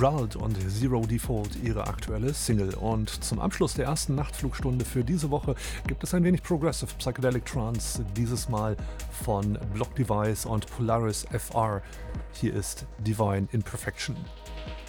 Rald und Zero Default ihre aktuelle Single. Und zum Abschluss der ersten Nachtflugstunde für diese Woche gibt es ein wenig Progressive Psychedelic Trance, dieses Mal von Block Device und Polaris FR. Hier ist Divine Imperfection.